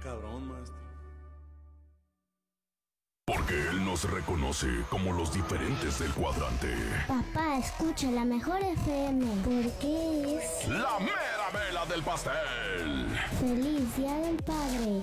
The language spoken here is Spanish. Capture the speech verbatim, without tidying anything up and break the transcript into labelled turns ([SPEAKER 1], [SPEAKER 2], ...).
[SPEAKER 1] cabrón, maestro.
[SPEAKER 2] Porque él nos reconoce como los diferentes del cuadrante.
[SPEAKER 3] Papá, escucha la mejor F M, porque es...
[SPEAKER 2] ¡La mera vela del pastel!
[SPEAKER 3] ¡Feliz Día del Padre!